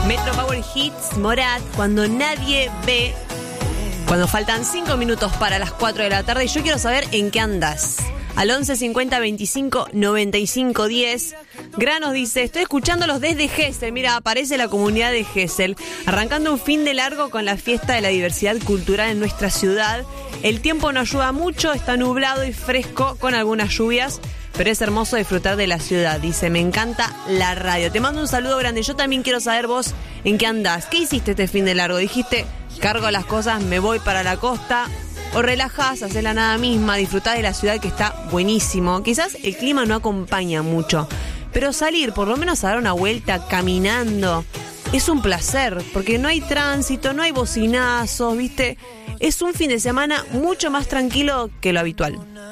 Metro Power Hits, Morat, cuando nadie ve, cuando faltan 5 minutos para las 4 de la tarde. Y yo quiero saber en qué andás. Al 11 50 25 95 10. Granos dice, estoy escuchándolos desde Gesell. Mira, aparece la comunidad de Gesell. Arrancando un fin de largo con la fiesta de la diversidad cultural en nuestra ciudad. El tiempo no ayuda mucho, está nublado y fresco con algunas lluvias. Pero es hermoso disfrutar de la ciudad. Dice, me encanta la radio. Te mando un saludo grande. Yo también quiero saber vos en qué andás. ¿Qué hiciste este fin de largo? Dijiste, cargo las cosas, me voy para la costa. O relajás, hacés la nada misma, disfrutás de la ciudad que está buenísimo. Quizás el clima no acompaña mucho, pero salir, por lo menos a dar una vuelta caminando, es un placer, porque no hay tránsito, no hay bocinazos, ¿viste? Es un fin de semana mucho más tranquilo que lo habitual.